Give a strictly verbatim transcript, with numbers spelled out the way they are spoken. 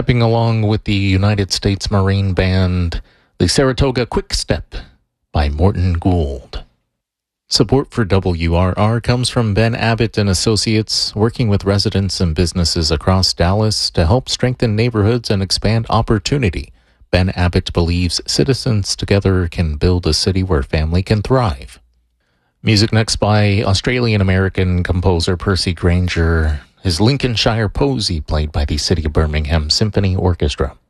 Stepping along with the United States Marine Band, the Saratoga Quick Step by Morton Gould. Support for W R R comes from Ben Abbott and Associates, working with residents and businesses across Dallas to help strengthen neighborhoods and expand opportunity. Ben Abbott believes citizens together can build a city where family can thrive. Music next by Australian-American composer Percy Granger. His Lincolnshire Posy played by the City of Birmingham Symphony Orchestra.